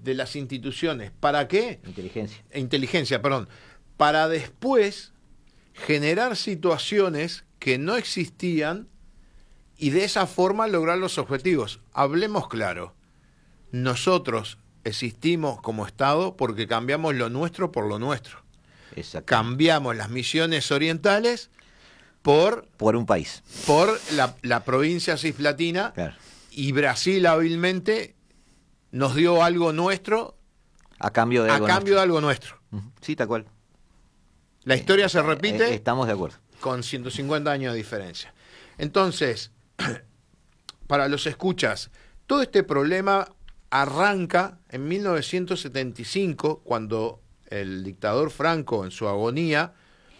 de las instituciones. ¿Para qué? Inteligencia, perdón. Para después generar situaciones que no existían y de esa forma lograr los objetivos. Hablemos claro. Nosotros existimos como Estado porque cambiamos lo nuestro por lo nuestro. Cambiamos las misiones orientales por un país. Por la provincia cisplatina. Claro. Y Brasil hábilmente nos dio algo nuestro a cambio de algo nuestro. Sí, tal cual. La historia se repite. Estamos de acuerdo. Con 150 años de diferencia. Entonces, para los escuchas, todo este problema arranca en 1975, cuando el dictador Franco, en su agonía,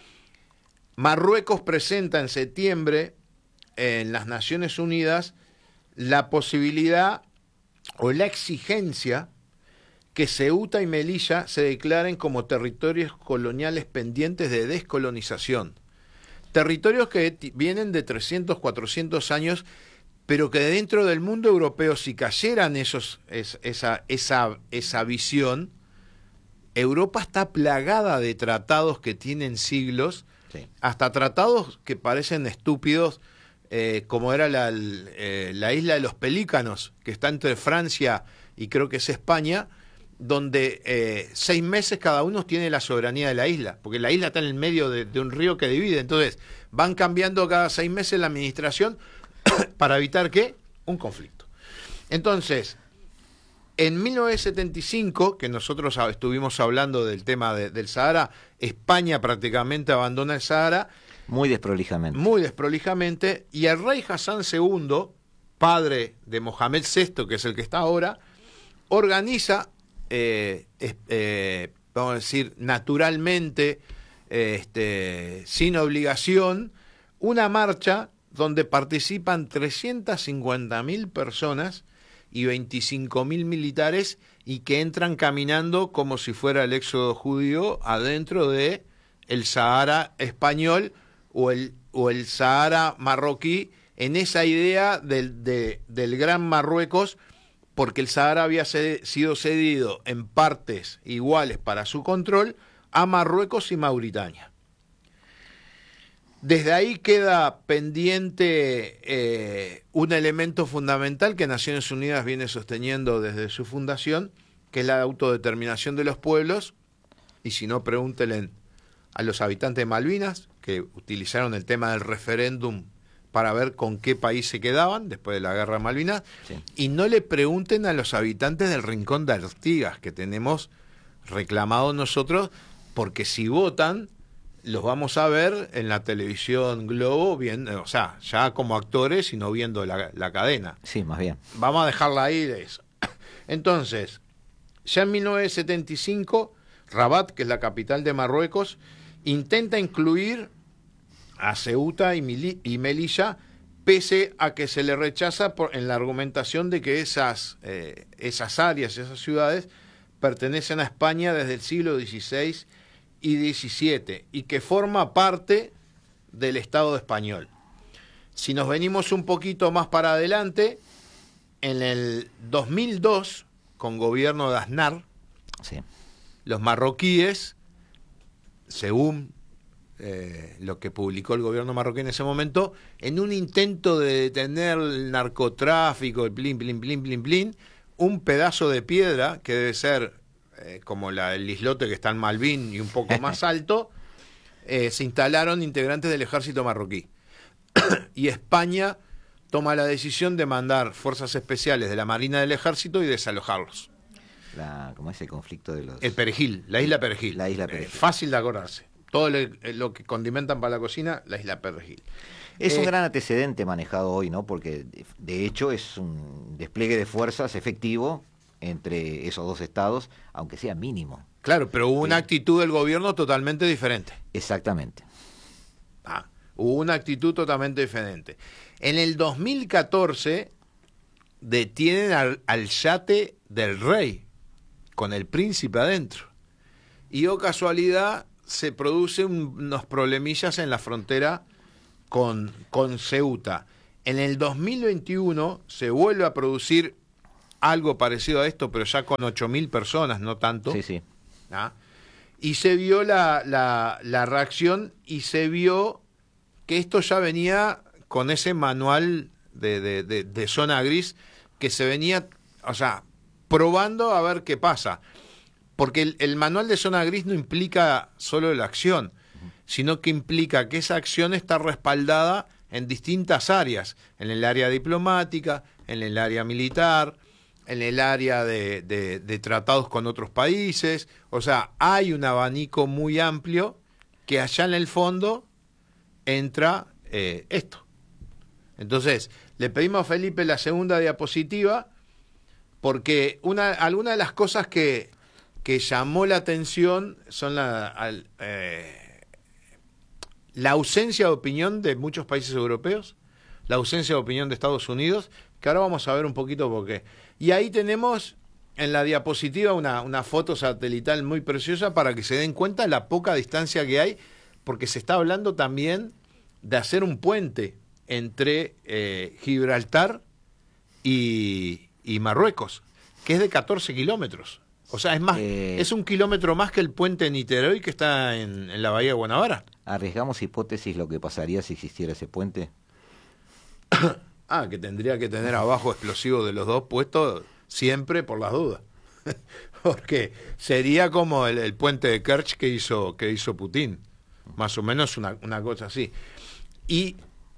Marruecos presenta en septiembre en las Naciones Unidas la posibilidad o la exigencia que Ceuta y Melilla se declaren como territorios coloniales pendientes de descolonización. Territorios que vienen de 300, 400 años, pero que dentro del mundo europeo, si cayeran esa visión, Europa está plagada de tratados que tienen siglos, sí, hasta tratados que parecen estúpidos, como era la isla de los Pelícanos, que está entre Francia y creo que es España, donde 6 meses cada uno tiene la soberanía de la isla, porque la isla está en el medio de un río que divide, entonces van cambiando cada 6 meses la administración para evitar ¿qué? Un conflicto. Entonces, en 1975, que nosotros estuvimos hablando del tema del Sahara, España prácticamente abandona el Sahara. Muy desprolijamente. Muy desprolijamente, y el rey Hassan II, padre de Mohamed VI, que es el que está ahora, organiza, vamos a decir, naturalmente, sin obligación, una marcha donde participan 350.000 personas y 25.000 militares, y que entran caminando como si fuera el éxodo judío adentro de el Sahara español o el Sahara marroquí, en esa idea del Gran Marruecos, porque el Sahara había sido cedido en partes iguales para su control a Marruecos y Mauritania. Desde ahí queda pendiente un elemento fundamental que Naciones Unidas viene sosteniendo desde su fundación, que es la autodeterminación de los pueblos, y si no, pregúntenle a los habitantes de Malvinas, que utilizaron el tema del referéndum para ver con qué país se quedaban después de la guerra de Malvinas, sí, y no le pregunten a los habitantes del Rincón de Artigas, que tenemos reclamado nosotros, porque si votan, los vamos a ver en la televisión Globo, bien, o sea, ya como actores y no viendo la cadena. Sí, más bien. Vamos a dejarla ahí de eso. Entonces, ya en 1975, Rabat, que es la capital de Marruecos, intenta incluir a Ceuta y Melilla, pese a que se le rechaza en la argumentación de que esas áreas, esas ciudades, pertenecen a España desde el siglo XVI y XVII, y que forma parte del Estado español. Si nos venimos un poquito más para adelante, en el 2002, con gobierno de Aznar, sí, los marroquíes, según lo que publicó el gobierno marroquí en ese momento, en un intento de detener el narcotráfico, el blin, blin, blin, blin, blin, un pedazo de piedra, que debe ser como el islote que está en Malvín y un poco más alto, se instalaron integrantes del ejército marroquí. Y España toma la decisión de mandar fuerzas especiales de la Marina del Ejército y desalojarlos. ¿Cómo es el conflicto de los...? El Perejil, la isla Perejil. La isla Perejil. Fácil de acordarse. Todo lo que condimentan para la cocina, la isla Perejil. Es un gran antecedente manejado hoy, ¿no? Porque de hecho es un despliegue de fuerzas efectivo entre esos dos estados, aunque sea mínimo. Claro, pero hubo una actitud del gobierno totalmente diferente. Exactamente. Hubo una actitud totalmente diferente. En el 2014 detienen al yate del rey, con el príncipe adentro. Y casualidad, se producen unos problemillas en la frontera con Ceuta. En el 2021 se vuelve a producir algo parecido a esto, pero ya con 8.000 personas, no tanto. Sí, sí. ¿Ah? Y se vio la reacción y se vio que esto ya venía con ese manual de zona gris que se venía, o sea, probando a ver qué pasa. Porque el manual de zona gris no implica solo la acción, sino que implica que esa acción está respaldada en distintas áreas, en el área diplomática, en el área militar, en el área de tratados con otros países. O sea, hay un abanico muy amplio que allá en el fondo entra esto. Entonces, le pedimos a Felipe la segunda diapositiva porque alguna de las cosas que llamó la atención son la ausencia de opinión de muchos países europeos, la ausencia de opinión de Estados Unidos, que ahora vamos a ver un poquito por qué. Y ahí tenemos en la diapositiva una foto satelital muy preciosa para que se den cuenta de la poca distancia que hay, porque se está hablando también de hacer un puente entre Gibraltar y Marruecos, que es de 14 kilómetros. O sea, es más, es 1 kilómetro más que el puente de Niterói que está en la bahía de Guanabara. ¿Arriesgamos hipótesis lo que pasaría si existiera ese puente? Que tendría que tener abajo explosivos de los dos puestos siempre por las dudas. Porque sería como el puente de Kerch que hizo Putin. Más o menos una cosa así. Y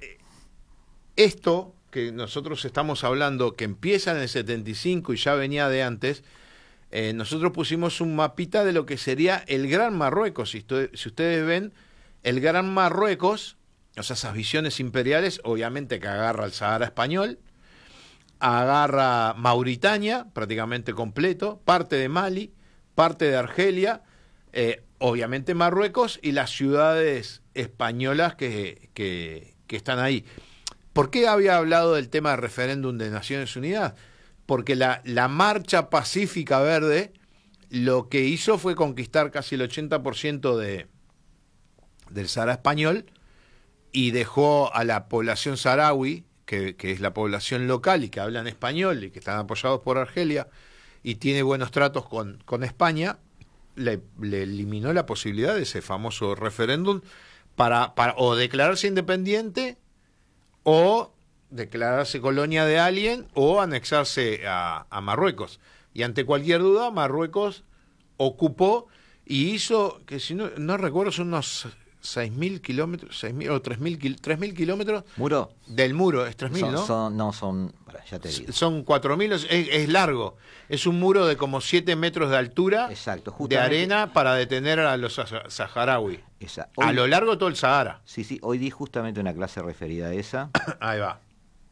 esto que nosotros estamos hablando, que empieza en el 75 y ya venía de antes, nosotros pusimos un mapita de lo que sería el Gran Marruecos. Si ustedes ven, el Gran Marruecos, o sea, esas visiones imperiales, obviamente que agarra el Sahara español, agarra Mauritania, prácticamente completo, parte de Mali, parte de Argelia, obviamente Marruecos y las ciudades españolas que están ahí. ¿Por qué había hablado del tema del referéndum de Naciones Unidas? Porque la marcha pacífica verde lo que hizo fue conquistar casi el 80% del Sahara español y dejó a la población saharaui, que es la población local y que hablan español y que están apoyados por Argelia y tiene buenos tratos con España, le eliminó la posibilidad de ese famoso referéndum para o declararse independiente o declararse colonia de alguien o anexarse a Marruecos. Y ante cualquier duda, Marruecos ocupó y hizo, que si no recuerdo, son unos 6.000 kilómetros, 6.000 o 3.000 kilómetros. ¿Muro? Del muro, es 3.000, ¿no? Ya te digo. Son 4.000, es largo. Es un muro de como 7 metros de altura. Exacto, de arena para detener a los saharauis. A lo largo de todo el Sahara. Sí, hoy di justamente una clase referida a esa. Ahí va.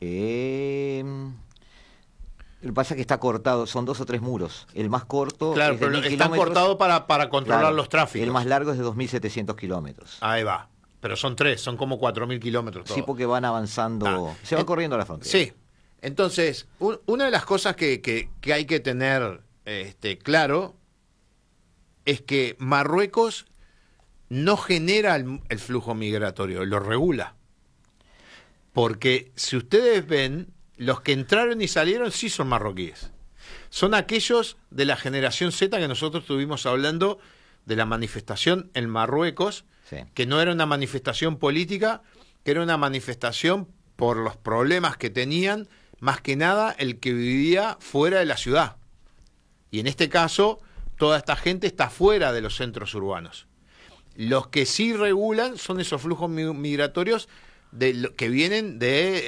Lo que pasa es que está cortado, son 2 o 3 muros. El más corto claro, es de pero 1.000 están cortados para controlar los tráficos. El más largo es de 2.700 kilómetros. Ahí va. Pero son 3, son como 4.000 kilómetros todos. Sí, porque van avanzando, se va corriendo la frontera. Sí. Entonces, una de las cosas que hay que tener claro es que Marruecos no genera el flujo migratorio, lo regula. Porque si ustedes ven, los que entraron y salieron sí son marroquíes. Son aquellos de la generación Z que nosotros estuvimos hablando de la manifestación en Marruecos, sí, que no era una manifestación política, que era una manifestación por los problemas que tenían, más que nada el que vivía fuera de la ciudad. Y en este caso, toda esta gente está fuera de los centros urbanos. Los que sí regulan son esos flujos migratorios que vienen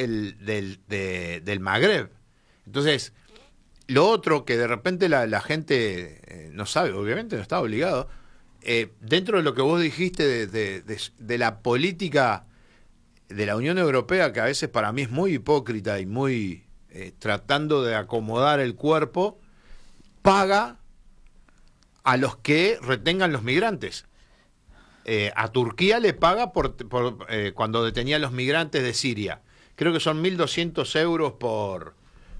del Magreb. Entonces, lo otro que de repente la gente no sabe, obviamente no está obligado, dentro de lo que vos dijiste de la política de la Unión Europea, que a veces para mí es muy hipócrita y muy tratando de acomodar el cuerpo, paga a los que retengan los migrantes. A Turquía le paga por cuando detenía a los migrantes de Siria. Creo que son 1.200 euros por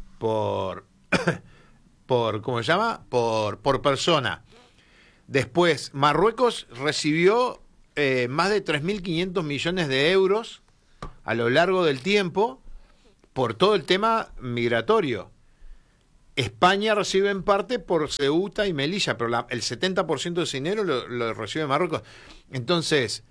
¿cómo se llama? Por persona. Después, Marruecos recibió más de 3.500 millones de euros a lo largo del tiempo por todo el tema migratorio. España recibe en parte por Ceuta y Melilla, pero el 70% de ese dinero lo recibe Marruecos. Entonces,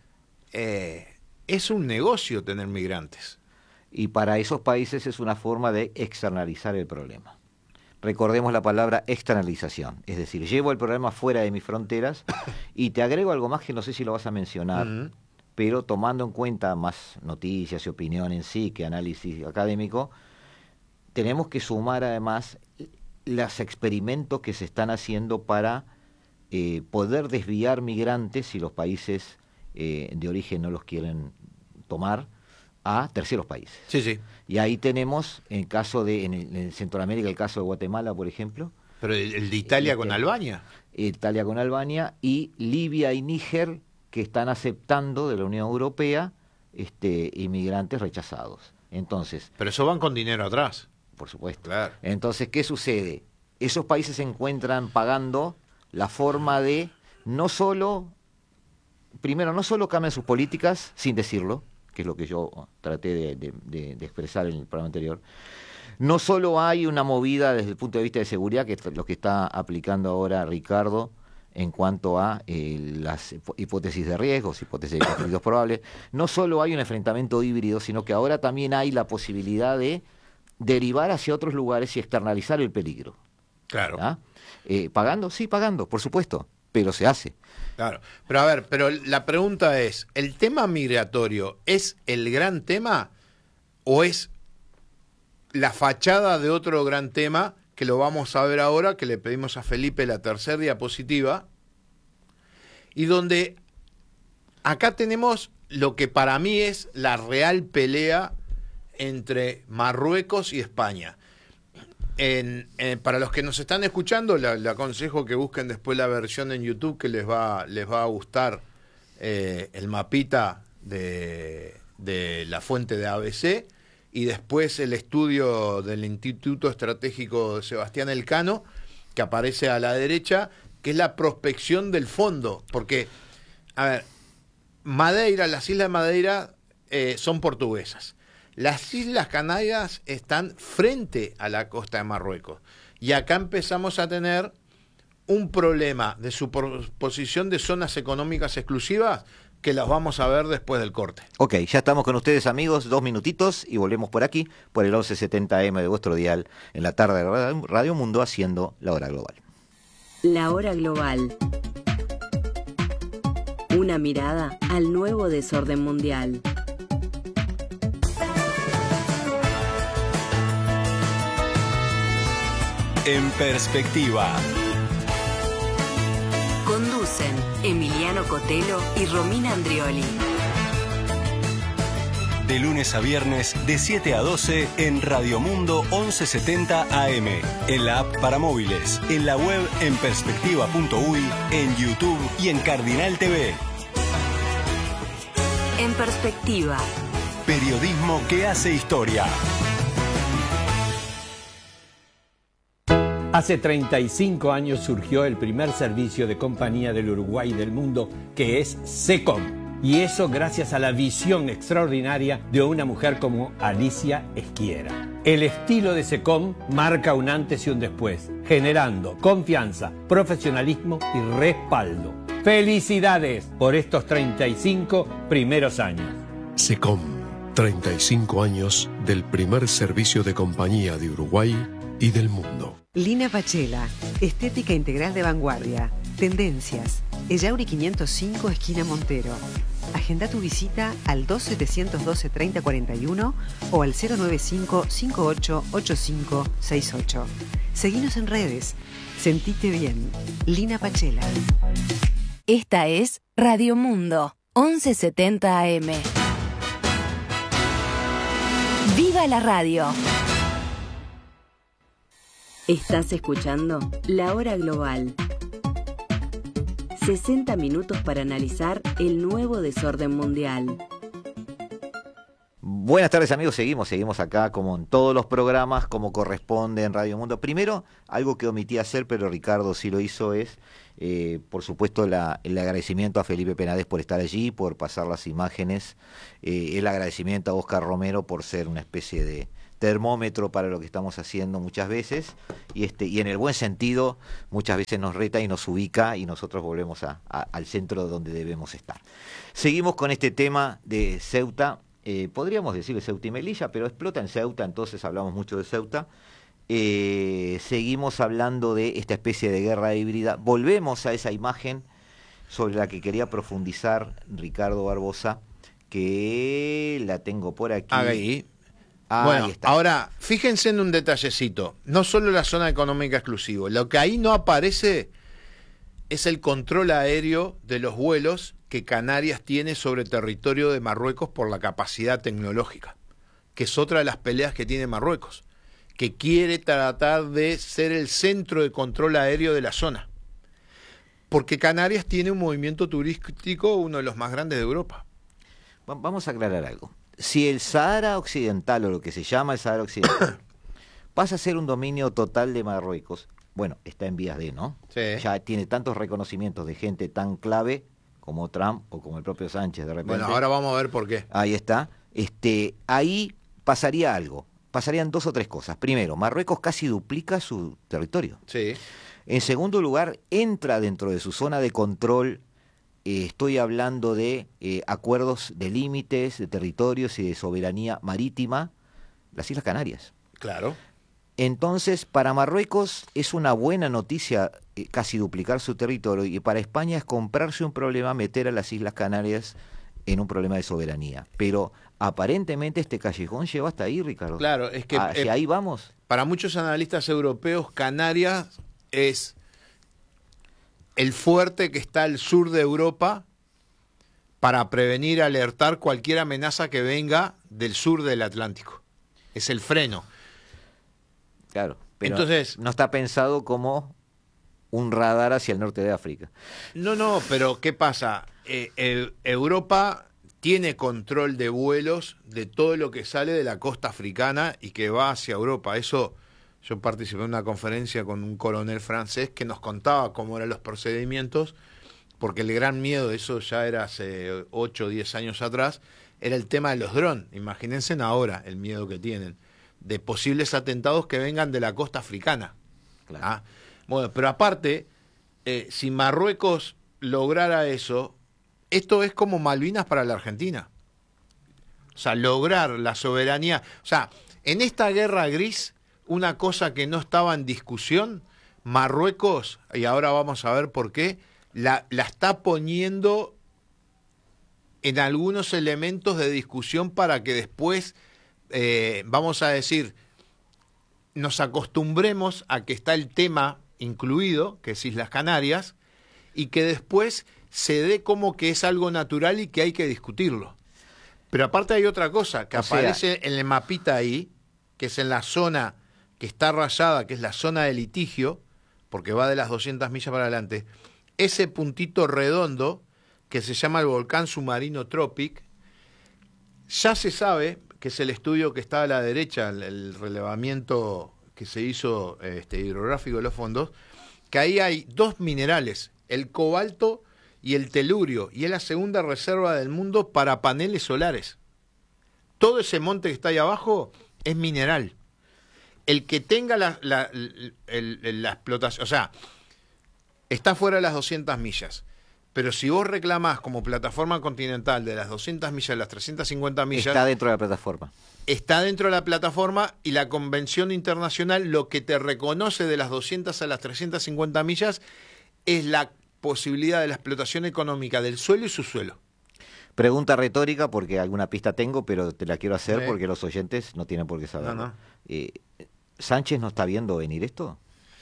es un negocio tener migrantes. Y para esos países es una forma de externalizar el problema. Recordemos la palabra externalización, es decir, llevo el problema fuera de mis fronteras y te agrego algo más que no sé si lo vas a mencionar, pero tomando en cuenta más noticias y opinión en sí que análisis académico, tenemos que sumar además los experimentos que se están haciendo para poder desviar migrantes si los países de origen no los quieren tomar a terceros países. Sí, sí. Y ahí tenemos, en Centroamérica, el caso de Guatemala, por ejemplo. Pero el de Italia con Albania. Italia con Albania y Libia y Níger, que están aceptando de la Unión Europea inmigrantes rechazados. Entonces, pero eso van con dinero atrás. Por supuesto. Claro. Entonces, ¿qué sucede? Esos países se encuentran pagando la forma de no solo cambian sus políticas sin decirlo, que es lo que yo traté de expresar en el programa anterior. No solo hay una movida desde el punto de vista de seguridad, que es lo que está aplicando ahora Ricardo en cuanto a las hipótesis de riesgos, hipótesis de conflictos probables. No solo hay un enfrentamiento híbrido, sino que ahora también hay la posibilidad de derivar hacia otros lugares y externalizar el peligro. Claro. ¿Pagando? Sí, pagando, por supuesto, pero se hace. Claro. Pero a ver, la pregunta es, ¿el tema migratorio es el gran tema o es la fachada de otro gran tema que lo vamos a ver ahora, que le pedimos a Felipe la tercera diapositiva, y donde acá tenemos lo que para mí es la real pelea entre Marruecos y España? Para los que nos están escuchando, le aconsejo que busquen después la versión en YouTube, que les va a gustar el mapita de la fuente de ABC, y después el estudio del Instituto Estratégico de Sebastián Elcano, que aparece a la derecha, que es la prospección del fondo. Porque, a ver, Madeira, las Islas de Madeira son portuguesas. Las Islas Canarias están frente a la costa de Marruecos. Y acá empezamos a tener un problema de superposición de zonas económicas exclusivas que las vamos a ver después del corte. Ok, ya estamos con ustedes, amigos, 2 minutitos y volvemos por aquí, por el 1170 AM de vuestro dial, en la tarde de Radio Mundo, haciendo La Hora Global. La Hora Global. Una mirada al nuevo desorden mundial. En perspectiva. Conducen Emiliano Cotelo y Romina Andrioli. De lunes a viernes, de 7 a 12, en Radio Mundo 1170 AM. En la app para móviles, en la web en perspectiva.uy, en YouTube y en Cardinal TV. En perspectiva. Periodismo que hace historia. Hace 35 años surgió el primer servicio de compañía del Uruguay y del mundo, que es SECOM. Y eso gracias a la visión extraordinaria de una mujer como Alicia Esquiera. El estilo de SECOM marca un antes y un después, generando confianza, profesionalismo y respaldo. ¡Felicidades por estos 35 primeros años! SECOM, 35 años del primer servicio de compañía de Uruguay y del mundo. Lina Pachela, estética integral de vanguardia. Tendencias. Ellauri 505, esquina Montero. Agenda tu visita al 2712-3041 o al 095-588568. Seguinos en redes. Sentite bien. Lina Pachela. Esta es Radio Mundo 1170 AM. ¡Viva la radio! Estás escuchando La Hora Global. 60 minutos para analizar el nuevo desorden mundial. Buenas tardes, amigos, seguimos acá como en todos los programas, como corresponde en Radio Mundo. Primero, algo que omití hacer, pero Ricardo sí lo hizo, es, por supuesto, el agradecimiento a Felipe Penades por estar allí, por pasar las imágenes, el agradecimiento a Oscar Romero por ser una especie de termómetro para lo que estamos haciendo muchas veces, y en el buen sentido muchas veces nos reta y nos ubica y nosotros volvemos al centro donde debemos estar. Seguimos con este tema de Ceuta, podríamos decir Ceuta y Melilla, pero explota en Ceuta, entonces hablamos mucho de Ceuta. Seguimos hablando de esta especie de guerra híbrida, volvemos a esa imagen sobre la que quería profundizar Ricardo Barbosa, que la tengo por aquí. Ahí. Ahí Bueno, está. ahora, fíjense en un detallecito. No solo la zona económica exclusiva. Lo que ahí no aparece es el control aéreo de los vuelos que Canarias tiene sobre territorio de Marruecos por la capacidad tecnológica, que es otra de las peleas que tiene Marruecos, que quiere tratar de ser el centro de control aéreo de la zona. Porque Canarias tiene un movimiento turístico, uno de los más grandes de Europa. Vamos a aclarar algo. Si el Sahara Occidental, o lo que se llama el Sahara Occidental, pasa a ser un dominio total de Marruecos, bueno, está en vías de, ¿no? Sí. Ya tiene tantos reconocimientos de gente tan clave como Trump o como el propio Sánchez de repente. Bueno, ahora vamos a ver por qué. Ahí está. Ahí pasaría algo. Pasarían 2 o 3 cosas. Primero, Marruecos casi duplica su territorio. Sí. En segundo lugar, entra dentro de su zona de control. Estoy hablando de acuerdos de límites, de territorios y de soberanía marítima, las Islas Canarias. Claro. Entonces, para Marruecos es una buena noticia casi duplicar su territorio, y para España es comprarse un problema, meter a las Islas Canarias en un problema de soberanía. Pero aparentemente este callejón lleva hasta ahí, Ricardo. Claro, es que hacia ahí vamos. para muchos analistas europeos, Canarias es el fuerte que está al sur de Europa para prevenir, alertar cualquier amenaza que venga del sur del Atlántico. Es el freno. Claro, pero Entonces, no está pensado como un radar hacia el norte de África. No, pero ¿qué pasa? Europa tiene control de vuelos de todo lo que sale de la costa africana y que va hacia Europa. Eso, yo participé en una conferencia con un coronel francés que nos contaba cómo eran los procedimientos, porque el gran miedo de eso ya era hace 8 o 10 años atrás, era el tema de los drones. Imagínense ahora el miedo que tienen de posibles atentados que vengan de la costa africana. Claro. ¿Ah? Bueno, pero aparte, si Marruecos lograra eso, esto es como Malvinas para la Argentina. O sea, lograr la soberanía. O sea, en esta guerra gris, una cosa que no estaba en discusión, Marruecos, y ahora vamos a ver por qué, la está poniendo en algunos elementos de discusión para que después, vamos a decir, nos acostumbremos a que está el tema incluido, que es Islas Canarias, y que después se dé como que es algo natural y que hay que discutirlo. Pero aparte hay otra cosa, que aparece en el mapita ahí, que es en la zona que está rayada, que es la zona de litigio, porque va de las 200 millas para adelante, ese puntito redondo, que se llama el volcán submarino Tropic, ya se sabe, que es el estudio que está a la derecha, el relevamiento que se hizo hidrográfico de los fondos, que ahí hay 2 minerales, el cobalto y el telurio, y es la segunda reserva del mundo para paneles solares. Todo ese monte que está ahí abajo es mineral. El que tenga la explotación, o sea, está fuera de las 200 millas, pero si vos reclamás como plataforma continental de las 200 millas, las 350 millas... Está dentro de la plataforma. Está dentro de la plataforma, y la convención internacional lo que te reconoce de las 200 a las 350 millas es la posibilidad de la explotación económica del suelo y subsuelo. Pregunta retórica, porque alguna pista tengo, pero te la quiero hacer Sí. porque los oyentes no tienen por qué saberlo. No. ¿Sánchez no está viendo venir esto?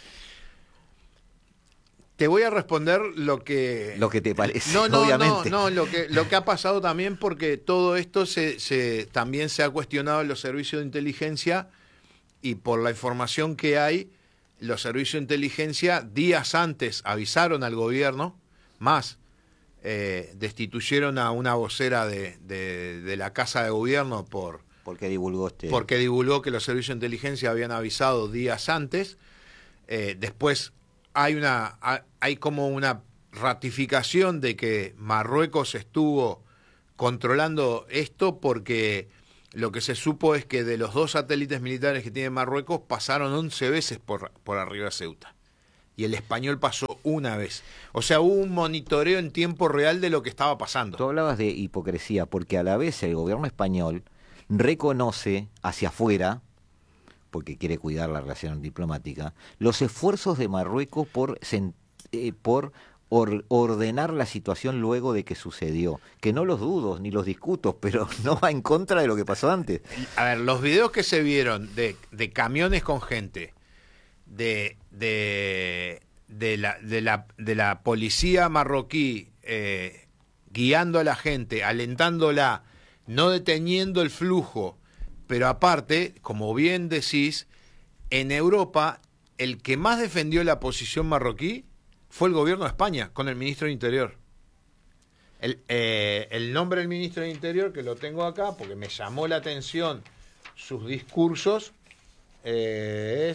Te voy a responder lo que te parece, no, obviamente. No, lo que ha pasado también, porque todo esto también se ha cuestionado en los servicios de inteligencia, y por la información que hay, los servicios de inteligencia días antes avisaron al gobierno, más destituyeron a una vocera de la Casa de Gobierno porque divulgó porque divulgó que los servicios de inteligencia habían avisado días antes. Después hay como una ratificación de que Marruecos estuvo controlando esto, porque lo que se supo es que de los 2 satélites militares que tiene Marruecos, pasaron 11 veces por arriba de Ceuta. Y el español pasó una vez. O sea, hubo un monitoreo en tiempo real de lo que estaba pasando. Tú hablabas de hipocresía, porque a la vez el gobierno español reconoce hacia afuera, porque quiere cuidar la relación diplomática, los esfuerzos de Marruecos por ordenar la situación luego de que sucedió. Que no los dudo ni los discuto, pero no va en contra de lo que pasó antes. A ver, los videos que se vieron de camiones con gente, de la policía marroquí guiando a la gente, alentándola, no deteniendo el flujo, pero aparte, como bien decís, en Europa el que más defendió la posición marroquí fue el gobierno de España, con el ministro de Interior. El nombre del ministro de Interior, que lo tengo acá, porque me llamó la atención sus discursos, ya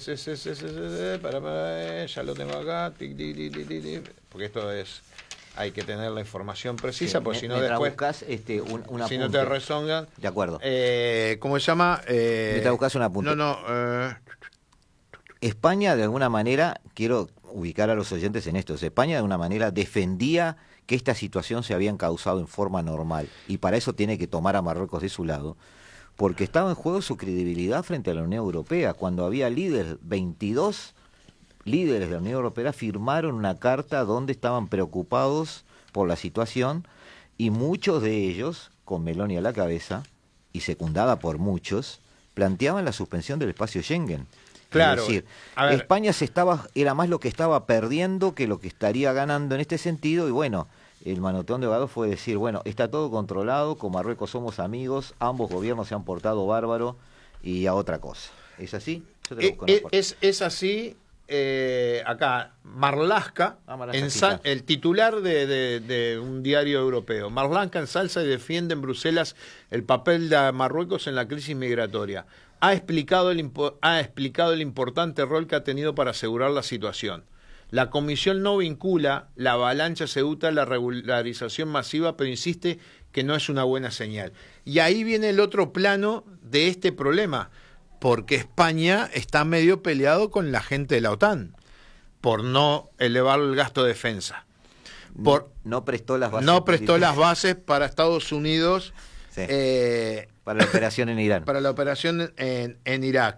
lo tengo acá, porque esto es, hay que tener la información precisa, porque si no después buscas, si no te rezongan. De acuerdo. ¿Cómo se llama? Mientras buscas un apunte. España, de alguna manera, quiero ubicar a los oyentes en esto, España de alguna manera defendía que esta situación se había causado en forma normal, y para eso tiene que tomar a Marruecos de su lado, porque estaba en juego su credibilidad frente a la Unión Europea. Cuando había 22 líderes de la Unión Europea firmaron una carta donde estaban preocupados por la situación, y muchos de ellos, con Meloni a la cabeza, y secundada por muchos, planteaban la suspensión del espacio Schengen. Claro, es decir, España era más lo que estaba perdiendo que lo que estaría ganando en este sentido, y bueno, el manotón de Guado fue decir, bueno, está todo controlado, con Marruecos somos amigos, ambos gobiernos se han portado bárbaro, y a otra cosa. ¿Es así? Yo te lo busco en la es así. Acá, Marlaska, el titular de un diario europeo. Marlaska ensalza y defiende en Bruselas el papel de Marruecos en la crisis migratoria. Ha explicado el importante rol que ha tenido para asegurar la situación. La Comisión no vincula la avalancha Ceuta a la regularización masiva, pero insiste que no es una buena señal. Y ahí viene el otro plano de este problema, porque España está medio peleado con la gente de la OTAN por no elevar el gasto de defensa. No prestó las bases para Estados Unidos. Sí. Para la operación en Irán. Para la operación en Irak.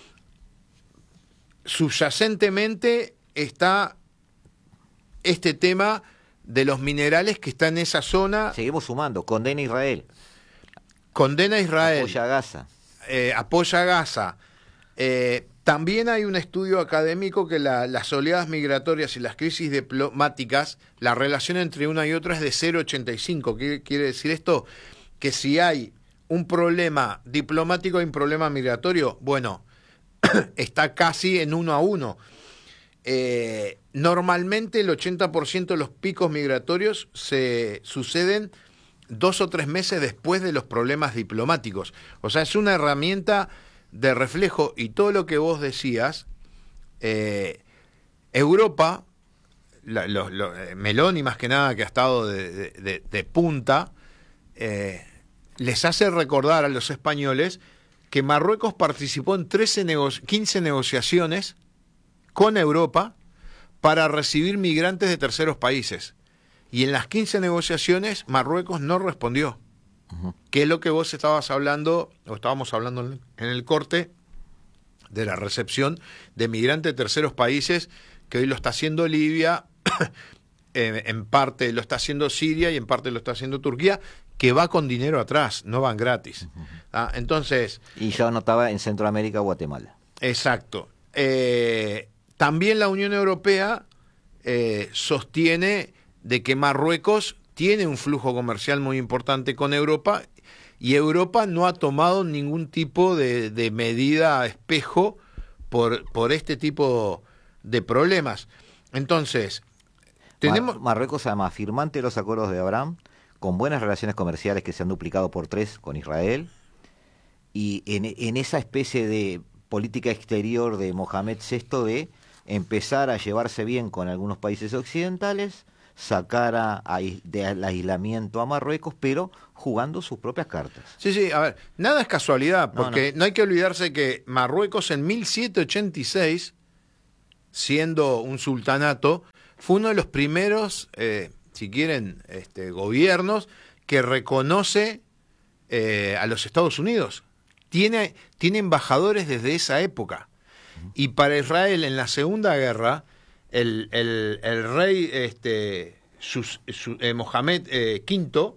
Subyacentemente está este tema de los minerales que están en esa zona. Seguimos sumando. Condena a Israel. Apoya a Gaza. Apoya a Gaza. También hay un estudio académico que las oleadas migratorias y las crisis diplomáticas, la relación entre una y otra es de 0,85. ¿Qué quiere decir esto? Que si hay un problema diplomático y un problema migratorio, bueno, está casi en 1-1. Normalmente el 80% de los picos migratorios se suceden 2 o 3 meses después de los problemas diplomáticos. O sea, es una herramienta de reflejo, y todo lo que vos decías, Europa, Meloni más que nada, que ha estado de punta, les hace recordar a los españoles que Marruecos participó en 15 negociaciones con Europa para recibir migrantes de terceros países. Y en las 15 negociaciones Marruecos no respondió. Uh-huh. Que es lo que vos estábamos hablando en el corte, de la recepción de migrantes de terceros países, que hoy lo está haciendo Libia, en parte lo está haciendo Siria y en parte lo está haciendo Turquía, que va con dinero atrás, no van gratis. Uh-huh. Entonces, y yo anotaba en Centroamérica, Guatemala. Exacto. También la Unión Europea sostiene de que Marruecos tiene un flujo comercial muy importante con Europa, y Europa no ha tomado ningún tipo de medida a espejo por este tipo de problemas. Entonces, tenemos... Marruecos, además, firmante de los acuerdos de Abraham, con buenas relaciones comerciales que se han duplicado por 3 con Israel, y en esa especie de política exterior de Mohamed VI de empezar a llevarse bien con algunos países occidentales, sacara del aislamiento a Marruecos, pero jugando sus propias cartas. Sí, a ver, nada es casualidad, porque no hay que olvidarse que Marruecos en 1786, siendo un sultanato, fue uno de los primeros, si quieren, gobiernos que reconoce a los Estados Unidos. Tiene embajadores desde esa época. Y para Israel, en la Segunda Guerra, el rey Mohamed V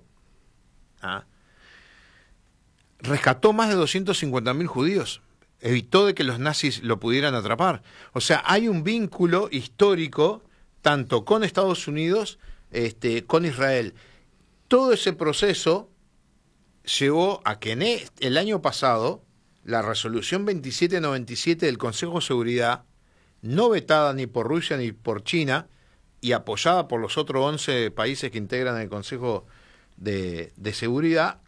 rescató más de 250.000 judíos. Evitó de que los nazis lo pudieran atrapar. O sea, hay un vínculo histórico tanto con Estados Unidos, con Israel. Todo ese proceso llevó a que en el año pasado la resolución 2797 del Consejo de Seguridad, no vetada ni por Rusia ni por China y apoyada por los otros 11 países que integran el Consejo de Seguridad,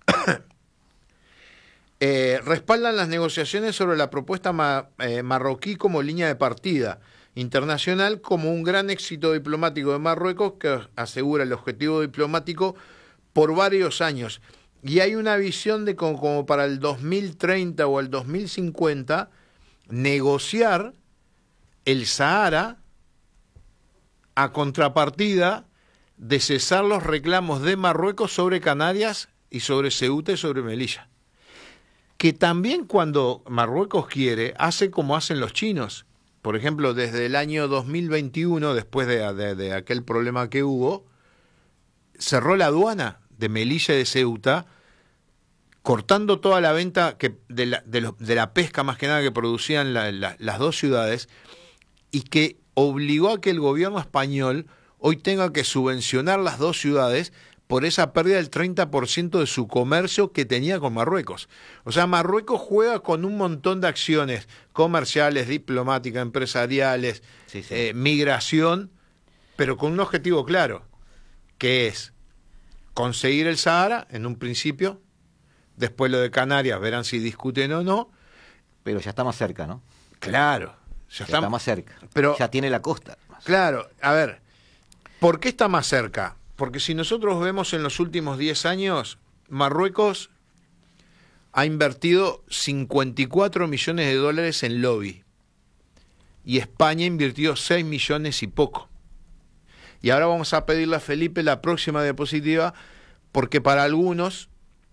respaldan las negociaciones sobre la propuesta marroquí como línea de partida internacional, como un gran éxito diplomático de Marruecos que asegura el objetivo diplomático por varios años. Y hay una visión de como para el 2030 o el 2050 negociar el Sahara a contrapartida de cesar los reclamos de Marruecos sobre Canarias y sobre Ceuta y sobre Melilla. Que también cuando Marruecos quiere, hace como hacen los chinos. Por ejemplo, desde el año 2021, después de aquel problema que hubo, cerró la aduana de Melilla y de Ceuta, cortando toda la venta de la pesca más que nada que producían las dos ciudades, y que obligó a que el gobierno español hoy tenga que subvencionar las dos ciudades por esa pérdida del 30% de su comercio que tenía con Marruecos. O sea, Marruecos juega con un montón de acciones comerciales, diplomáticas, empresariales, migración, pero con un objetivo claro, que es conseguir el Sahara en un principio, después lo de Canarias, verán si discuten o no. Pero ya está más cerca, ¿no? Claro. Ya está más cerca, pero ya tiene la costa. Claro, a ver, ¿por qué está más cerca? Porque si nosotros vemos en los últimos 10 años, Marruecos ha invertido 54 millones de dólares en lobby y España invirtió 6 millones y poco. Y ahora vamos a pedirle a Felipe la próxima diapositiva, porque para algunos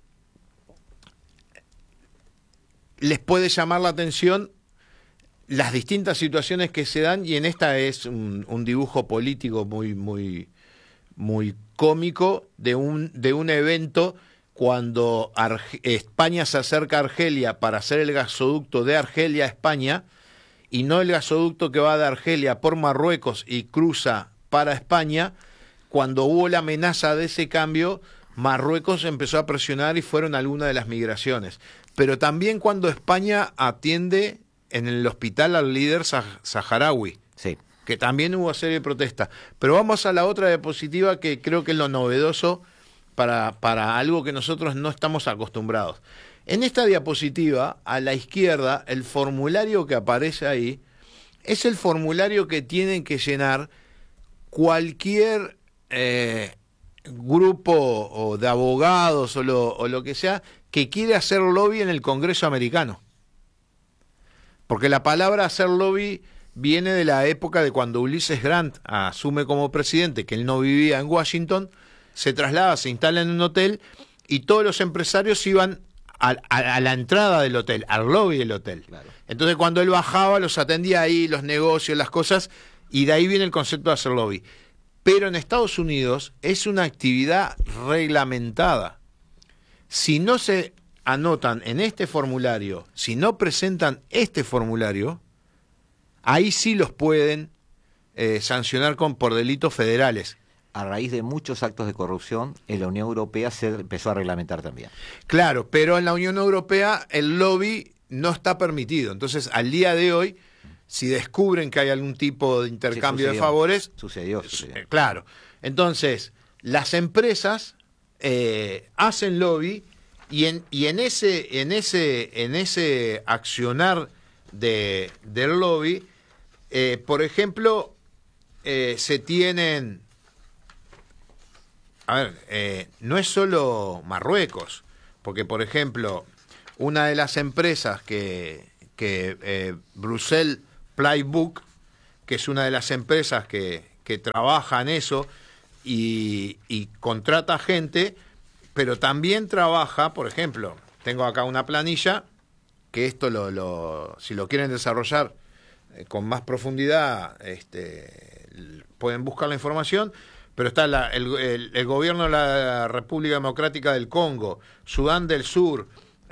les puede llamar la atención las distintas situaciones que se dan, y en esta es un dibujo político muy cómico de un evento cuando España se acerca a Argelia para hacer el gasoducto de Argelia a España, y no el gasoducto que va de Argelia por Marruecos y cruza para España. Cuando hubo la amenaza de ese cambio, Marruecos empezó a presionar y fueron algunas de las migraciones. Pero también cuando España atiende en el hospital al líder saharaui, sí, que también hubo serie de protestas. Pero vamos a la otra diapositiva, que creo que es lo novedoso para algo que nosotros no estamos acostumbrados. En esta diapositiva, a la izquierda, el formulario que aparece ahí es el formulario que tienen que llenar cualquier grupo o de abogados o lo que sea que quiere hacer lobby en el Congreso americano. Porque la palabra hacer lobby viene de la época de cuando Ulysses Grant asume como presidente, que él no vivía en Washington, se traslada, se instala en un hotel y todos los empresarios iban a la entrada del hotel, al lobby del hotel. Claro. Entonces cuando él bajaba los atendía ahí, los negocios, las cosas, y de ahí viene el concepto de hacer lobby. Pero en Estados Unidos es una actividad reglamentada. Si no se anotan en este formulario, si no presentan este formulario, ahí sí los pueden sancionar por delitos federales. A raíz de muchos actos de corrupción, en la Unión Europea se empezó a reglamentar también. Claro, pero en la Unión Europea el lobby no está permitido. Entonces, al día de hoy, si descubren que hay algún tipo de intercambio de favores... Sucedió. Claro. Entonces, las empresas hacen lobby y en ese accionar del lobby, por ejemplo, se tienen A ver, no es solo Marruecos, porque por ejemplo, una de las empresas que Brussels Playbook, que es una de las empresas que trabaja en eso y contrata gente, pero también trabaja, por ejemplo, tengo acá una planilla, que esto si lo quieren desarrollar con más profundidad, pueden buscar la información, pero está el gobierno de la República Democrática del Congo, Sudán del Sur,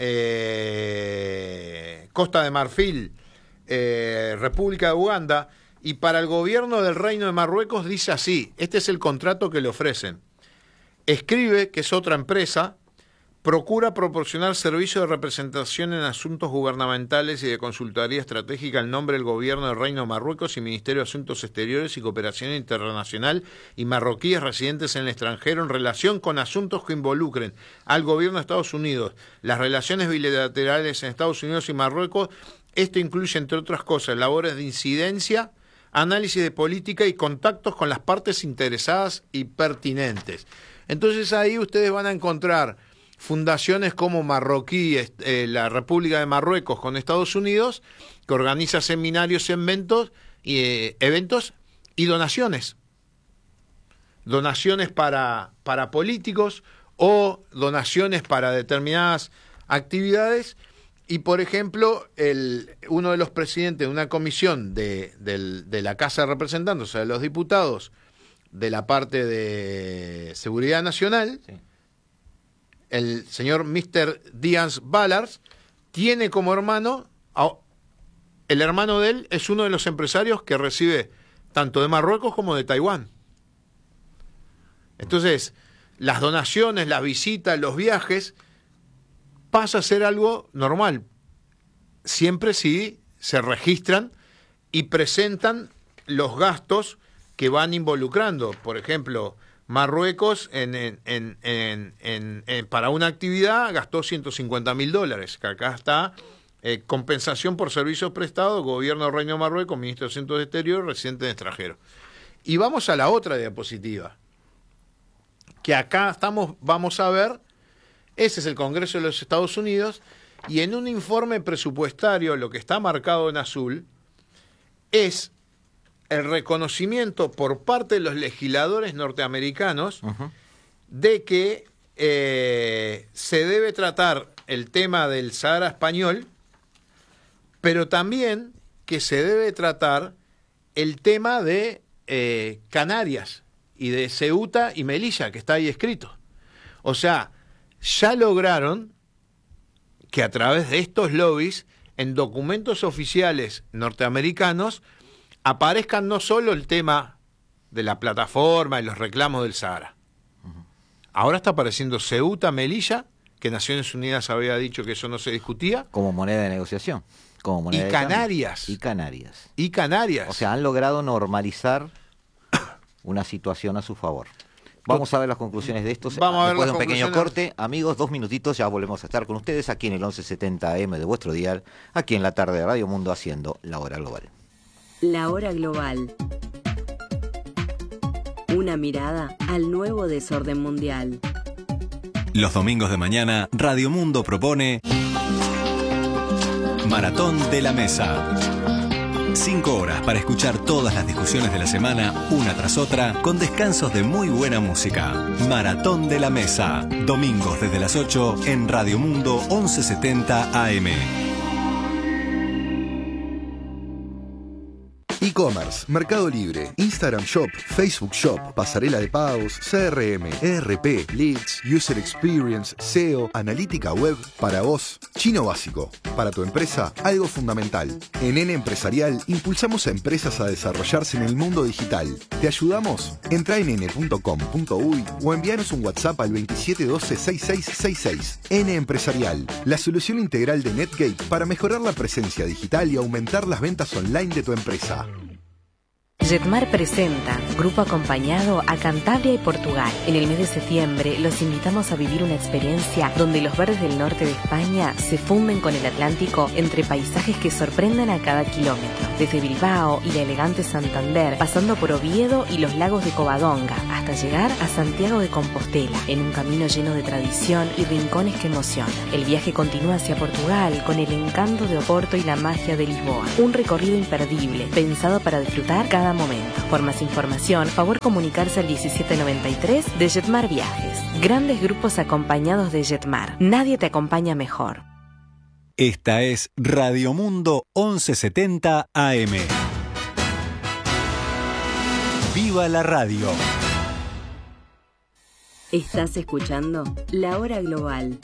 Costa de Marfil, República de Uganda, y para el gobierno del Reino de Marruecos dice así, este es el contrato que le ofrecen. Escribe, que es otra empresa, procura proporcionar servicio de representación en asuntos gubernamentales y de consultoría estratégica en nombre del Gobierno del Reino de Marruecos y Ministerio de Asuntos Exteriores y Cooperación Internacional y marroquíes residentes en el extranjero en relación con asuntos que involucren al Gobierno de Estados Unidos, las relaciones bilaterales en Estados Unidos y Marruecos. Esto incluye, entre otras cosas, labores de incidencia, análisis de política y contactos con las partes interesadas y pertinentes. Entonces ahí ustedes van a encontrar fundaciones como Marroquí, la República de Marruecos con Estados Unidos, que organiza seminarios, eventos y donaciones. Donaciones para políticos o donaciones para determinadas actividades. Y, por ejemplo, uno de los presidentes de una comisión de la Casa de Representantes, o sea, de los diputados, de la parte de Seguridad Nacional, sí, el señor Mr. Díaz Ballars, tiene como hermano, el hermano de él es uno de los empresarios que recibe tanto de Marruecos como de Taiwán. Entonces, las donaciones, las visitas, los viajes, pasa a ser algo normal, siempre si se registran y presentan los gastos que van involucrando. Por ejemplo, Marruecos para una actividad gastó $150.000, que acá está compensación por servicios prestados, Gobierno del Reino de Marruecos, Ministro de Asuntos Exteriores, residente en extranjero. Y vamos a la otra diapositiva, que acá vamos a ver, ese es el Congreso de los Estados Unidos, y en un informe presupuestario lo que está marcado en azul es el reconocimiento por parte de los legisladores norteamericanos de que se debe tratar el tema del Sahara español, pero también que se debe tratar el tema de Canarias y de Ceuta y Melilla, que está ahí escrito. O sea, ya lograron que a través de estos lobbies, en documentos oficiales norteamericanos, aparezcan no solo el tema de la plataforma y los reclamos del Sahara. Ahora está apareciendo Ceuta, Melilla, que Naciones Unidas había dicho que eso no se discutía. Como moneda de negociación. Como moneda y de Canarias. Cambio. Y Canarias. Y Canarias. O sea, han logrado normalizar una situación a su favor. Vamos a ver las conclusiones de esto. Después de un pequeño corte. Amigos, 2 minutitos, ya volvemos a estar con ustedes aquí en el 1170 AM de vuestro dial, aquí en la tarde de Radio Mundo, haciendo La Hora Global. La Hora Global. Una mirada al nuevo desorden mundial. Los domingos de mañana, Radio Mundo propone Maratón de la Mesa. 5 horas para escuchar todas las discusiones de la semana, una tras otra, con descansos de muy buena música. Maratón de la Mesa. Domingos desde las 8 en Radio Mundo 1170 AM. E-commerce, Mercado Libre, Instagram Shop, Facebook Shop, pasarela de pagos, CRM, ERP, Leads, User Experience, SEO, analítica web, para vos, chino básico. Para tu empresa, algo fundamental. En N Empresarial impulsamos a empresas a desarrollarse en el mundo digital. ¿Te ayudamos? Entra en n.com.uy o envíanos un WhatsApp al 2712-6666. N Empresarial, la solución integral de NetGate para mejorar la presencia digital y aumentar las ventas online de tu empresa. Jetmar presenta Grupo Acompañado a Cantabria y Portugal. En el mes de septiembre los invitamos a vivir una experiencia donde los verdes del norte de España se funden con el Atlántico entre paisajes que sorprenden a cada kilómetro. Desde Bilbao y la elegante Santander, pasando por Oviedo y los lagos de Covadonga, hasta llegar a Santiago de Compostela, en un camino lleno de tradición y rincones que emocionan. El viaje continúa hacia Portugal con el encanto de Oporto y la magia de Lisboa. Un recorrido imperdible, pensado para disfrutar cada momento. Por más información, favor comunicarse al 1793 de Jetmar Viajes. Grandes grupos acompañados de Jetmar. Nadie te acompaña mejor. Esta es Radio Mundo 1170 AM. ¡Viva la radio! Estás escuchando La Hora Global.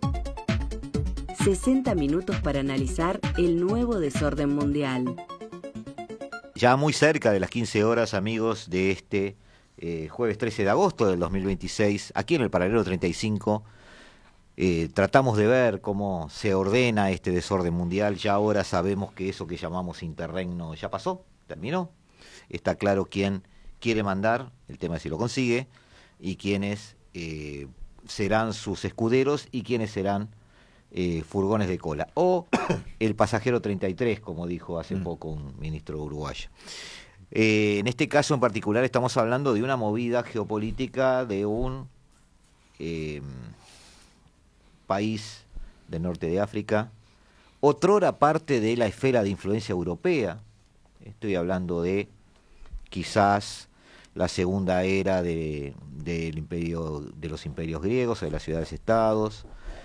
60 minutos para analizar el nuevo desorden mundial. Ya muy cerca de las 15 horas, amigos, de este jueves 13 de agosto del 2026, aquí en el Paralelo 35, tratamos de ver cómo se ordena este desorden mundial. Ya ahora sabemos que eso que llamamos interregno ya pasó, terminó. Está claro quién quiere mandar, el tema es si lo consigue, y quiénes serán sus escuderos y quiénes serán furgones de cola, o el pasajero 33, como dijo hace poco un ministro uruguayo. En este caso en particular estamos hablando de una movida geopolítica de un país del norte de África, otrora parte de la esfera de influencia europea. Estoy hablando de quizás la segunda era del imperio, de los imperios griegos, de las ciudades-estados,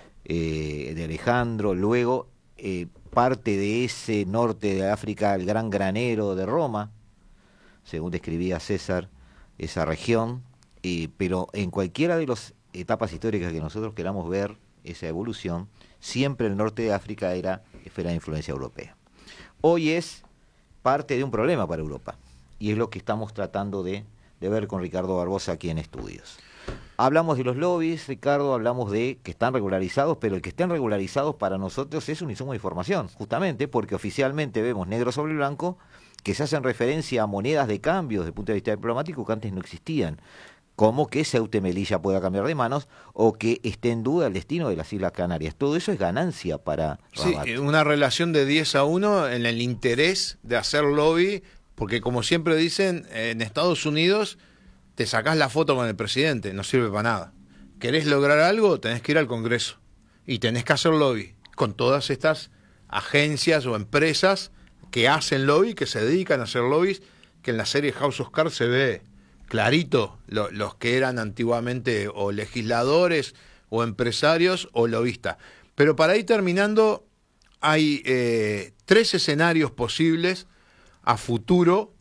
de Alejandro, luego parte de ese norte de África, el gran granero de Roma, según describía César, esa región, pero en cualquiera de las etapas históricas que nosotros queramos ver esa evolución, siempre el norte de África era esfera de influencia europea. Hoy es parte de un problema para Europa, y es lo que estamos tratando de ver con Ricardo Barbosa aquí en Estudios. Hablamos de los lobbies, Ricardo, hablamos de que están regularizados, pero el que estén regularizados para nosotros es un insumo de información, justamente porque oficialmente vemos negro sobre blanco que se hacen referencia a monedas de cambio desde el punto de vista diplomático que antes no existían, como que Ceuta y Melilla pueda cambiar de manos o que esté en duda el destino de las Islas Canarias. Todo eso es ganancia para Rabat. Sí, una relación de 10-1 en el interés de hacer lobby, porque como siempre dicen, en Estados Unidos te sacás la foto con el presidente, no sirve para nada. ¿Querés lograr algo? Tenés que ir al Congreso y tenés que hacer lobby con todas estas agencias o empresas que hacen lobby, que se dedican a hacer lobbies, que en la serie House of Cards se ve clarito los que eran antiguamente o legisladores o empresarios o lobistas. Pero para ir terminando, hay 3 escenarios posibles a futuro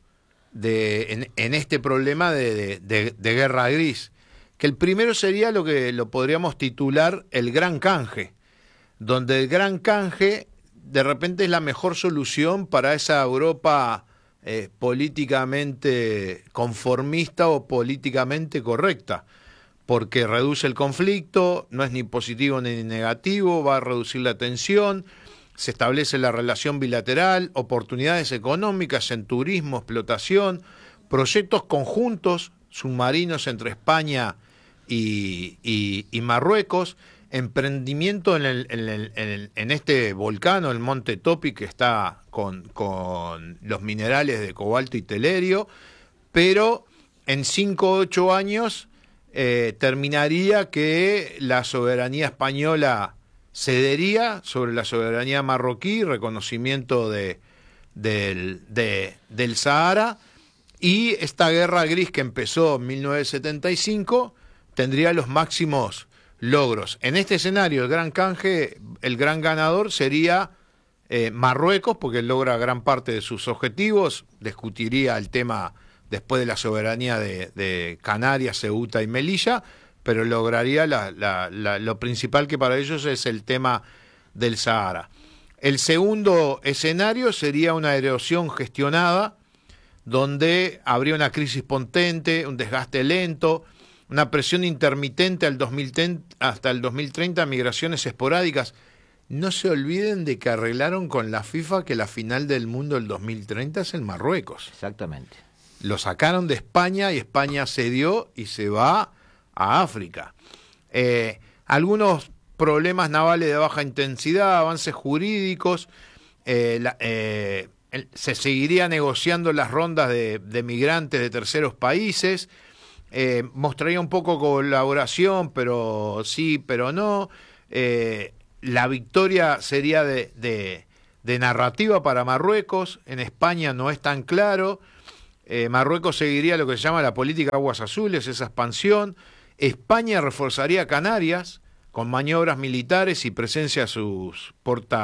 en este problema de guerra gris, que el primero sería lo que lo podríamos titular el gran canje, donde el gran canje de repente es la mejor solución para esa Europa políticamente conformista o políticamente correcta, porque reduce el conflicto, no es ni positivo ni negativo, va a reducir la tensión, se establece la relación bilateral, oportunidades económicas en turismo, explotación, proyectos conjuntos submarinos entre España y Marruecos, emprendimiento en este volcán, el Monte Topi, que está con los minerales de cobalto y telerio, pero en 5 o 8 años terminaría que la soberanía española cedería sobre la soberanía marroquí, reconocimiento del Sahara, y esta guerra gris que empezó en 1975 tendría los máximos logros. En este escenario, el gran canje, el gran ganador sería Marruecos, porque logra gran parte de sus objetivos, discutiría el tema después de la soberanía de Canarias, Ceuta y Melilla, pero lograría lo principal, que para ellos es el tema del Sahara. El segundo escenario sería una erosión gestionada, donde habría una crisis potente, un desgaste lento, una presión intermitente hasta el 2030, migraciones esporádicas. No se olviden de que arreglaron con la FIFA que la final del mundo del 2030 es en Marruecos. Exactamente. lo sacaron de España y España cedió y se va a África. Algunos problemas navales de baja intensidad, avances jurídicos, se seguiría negociando las rondas de migrantes de terceros países, mostraría un poco colaboración, pero sí, pero no. La victoria sería de narrativa para Marruecos. En España no es tan claro. Marruecos seguiría lo que se llama la política aguas azules, esa expansión. España reforzaría Canarias con maniobras militares y presencia de sus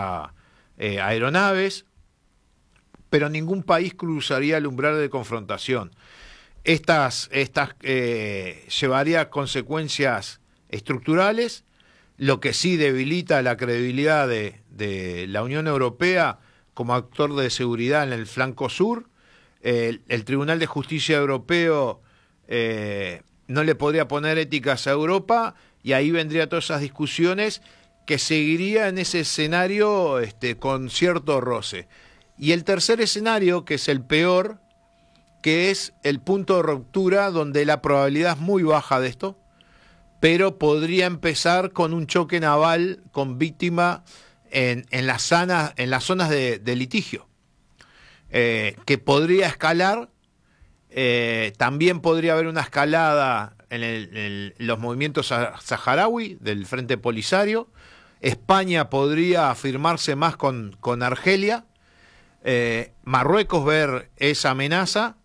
aeronaves, pero ningún país cruzaría el umbral de confrontación. Estas llevaría consecuencias estructurales, lo que sí debilita la credibilidad de la Unión Europea como actor de seguridad en el flanco sur. El Tribunal de Justicia Europeo no le podría poner éticas a Europa, y ahí vendría todas esas discusiones que seguiría en ese escenario con cierto roce. Y el tercer escenario, que es el peor, que es el punto de ruptura, donde la probabilidad es muy baja de esto, pero podría empezar con un choque naval con víctima en las zonas de litigio, que podría escalar. También podría haber una escalada en los movimientos saharaui del Frente Polisario. España podría afirmarse más con Argelia. Marruecos ver esa amenaza,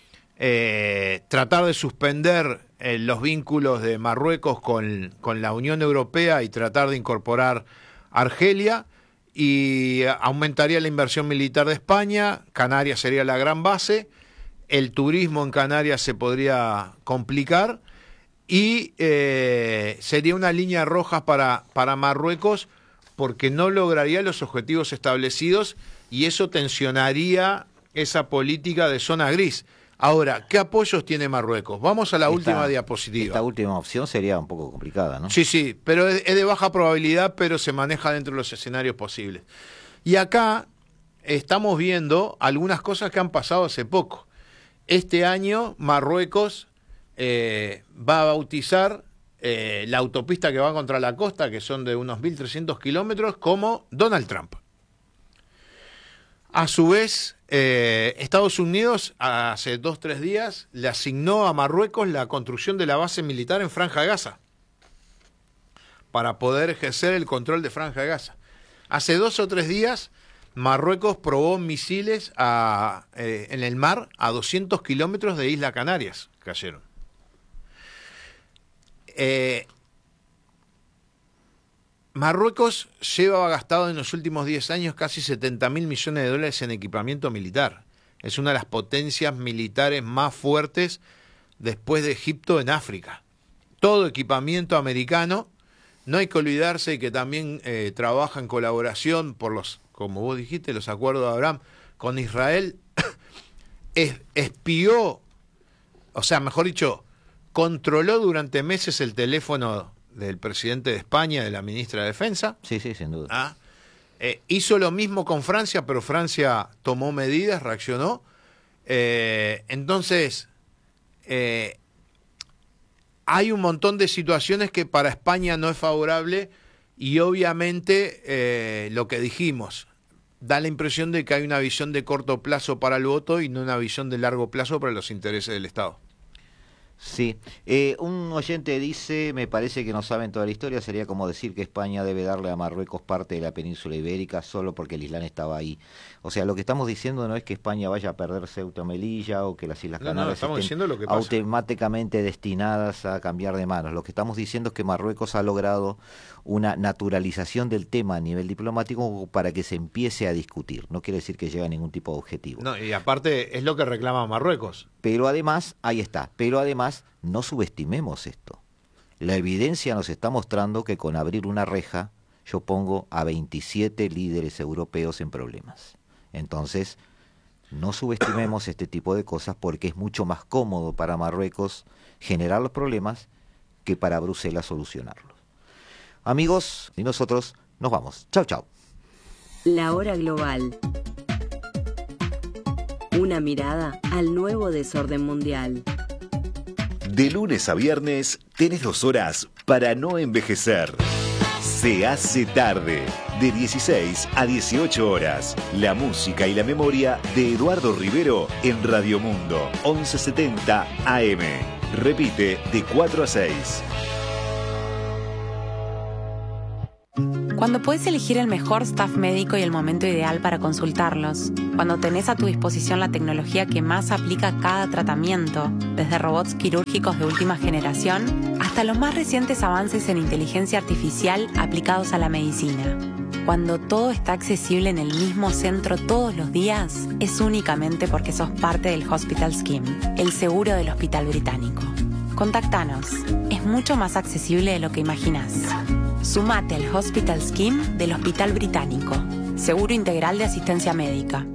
tratar de suspender los vínculos de Marruecos con la Unión Europea y tratar de incorporar Argelia, y aumentaría la inversión militar de España. Canarias sería la gran base. El turismo en Canarias se podría complicar, y sería una línea roja para Marruecos, porque no lograría los objetivos establecidos, y eso tensionaría esa política de zona gris. Ahora, ¿qué apoyos tiene Marruecos? Vamos a la última diapositiva. Esta última opción sería un poco complicada, ¿no? Sí, pero es de baja probabilidad, pero se maneja dentro de los escenarios posibles. Y acá estamos viendo algunas cosas que han pasado hace poco. Este año Marruecos va a bautizar la autopista que va contra la costa, que son de unos 1.300 kilómetros, como Donald Trump. A su vez, Estados Unidos hace 2-3 días le asignó a Marruecos la construcción de la base militar en Franja de Gaza, para poder ejercer el control de Franja de Gaza. Hace 2 o 3 días Marruecos probó misiles en el mar a 200 kilómetros de Isla Canarias, cayeron. Marruecos lleva gastado en los últimos 10 años casi 70.000 millones de dólares en equipamiento militar. Es una de las potencias militares más fuertes después de Egipto en África. Todo equipamiento americano. No hay que olvidarse de que también trabaja en colaboración por los, como vos dijiste, los acuerdos de Abraham con Israel. Espió, o sea, mejor dicho, controló durante meses el teléfono del presidente de España, de la ministra de Defensa. Sí, sin duda. Hizo lo mismo con Francia, pero Francia tomó medidas, reaccionó. Entonces, hay un montón de situaciones que para España no es favorable, y obviamente lo que dijimos, da la impresión de que hay una visión de corto plazo para el voto y no una visión de largo plazo para los intereses del Estado. Sí, un oyente dice, me parece que no saben toda la historia, sería como decir que España debe darle a Marruecos parte de la península ibérica solo porque el Islam estaba ahí. O sea, lo que estamos diciendo no es que España vaya a perder Ceuta o Melilla, o que las Islas Canarias estén automáticamente destinadas a cambiar de manos. Lo que estamos diciendo es que Marruecos ha logrado una naturalización del tema a nivel diplomático para que se empiece a discutir. No quiere decir que llegue a ningún tipo de objetivo. No, y aparte es lo que reclama Marruecos. Pero además, ahí está, no subestimemos esto. La evidencia nos está mostrando que con abrir una reja yo pongo a 27 líderes europeos en problemas. Entonces, no subestimemos este tipo de cosas, porque es mucho más cómodo para Marruecos generar los problemas que para Bruselas solucionarlos. Amigos, y nosotros nos vamos. Chau, chau. La hora global. Una mirada al nuevo desorden mundial. De lunes a viernes tenés 2 horas para no envejecer. Se hace tarde, de 16 a 18 horas. La música y la memoria de Eduardo Rivero en Radio Mundo, 1170 AM. Repite de 4 a 6. Cuando puedes elegir el mejor staff médico y el momento ideal para consultarlos. Cuando tenés a tu disposición la tecnología que más aplica a cada tratamiento, desde robots quirúrgicos de última generación hasta los más recientes avances en inteligencia artificial aplicados a la medicina. Cuando todo está accesible en el mismo centro todos los días, es únicamente porque sos parte del Hospital Scheme, el seguro del Hospital Británico. Contactanos. Es mucho más accesible de lo que imaginás. Sumate al Hospital Scheme del Hospital Británico. Seguro integral de asistencia médica.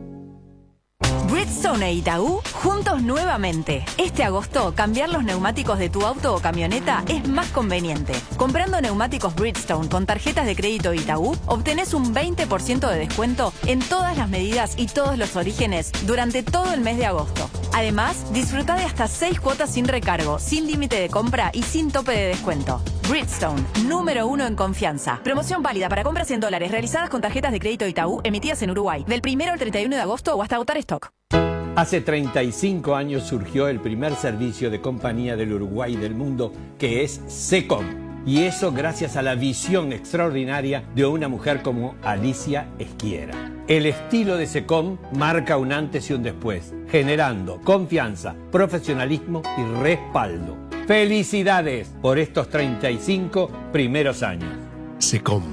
Bridgestone e Itaú, juntos nuevamente. Este agosto, cambiar los neumáticos de tu auto o camioneta es más conveniente. Comprando neumáticos Bridgestone con tarjetas de crédito Itaú, obtenés un 20% de descuento en todas las medidas y todos los orígenes durante todo el mes de agosto. Además, disfruta de hasta 6 cuotas sin recargo, sin límite de compra y sin tope de descuento. Bridgestone, número 1 en confianza. Promoción válida para compras en dólares realizadas con tarjetas de crédito Itaú emitidas en Uruguay, del 1 al 31 de agosto o hasta agotar stock. Hace 35 años surgió el primer servicio de compañía del Uruguay y del mundo, que es SECOM. Y eso gracias a la visión extraordinaria de una mujer como Alicia Esquiera. El estilo de SECOM marca un antes y un después, generando confianza, profesionalismo y respaldo. ¡Felicidades por estos 35 primeros años! SECOM,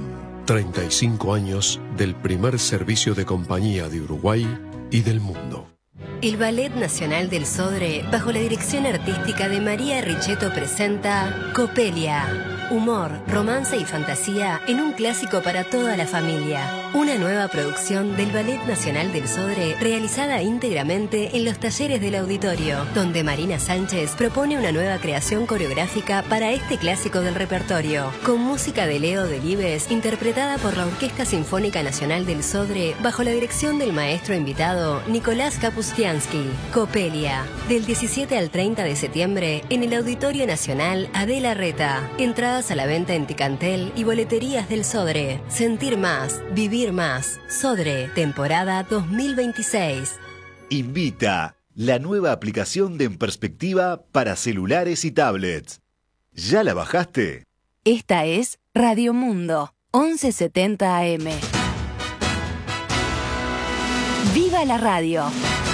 35 años del primer servicio de compañía de Uruguay y del mundo. El Ballet Nacional del Sodre, bajo la dirección artística de María Richetto, presenta Copelia. Humor, romance y fantasía en un clásico para toda la familia. Una nueva producción del Ballet Nacional del Sodre realizada íntegramente en los talleres del auditorio, donde Marina Sánchez propone una nueva creación coreográfica para este clásico del repertorio, con música de Leo Delibes interpretada por la Orquesta Sinfónica Nacional del Sodre bajo la dirección del maestro invitado Nicolás Kapustiansky. Copelia, del 17 al 30 de septiembre en el Auditorio Nacional Adela Reta. Entradas a la venta en Ticantel y boleterías del Sodre. Sentir más, vivir más. Sodre, temporada 2026. Invita la nueva aplicación de En Perspectiva para celulares y tablets. ¿Ya la bajaste? Esta es Radio Mundo, 1170 AM. ¡Viva la radio!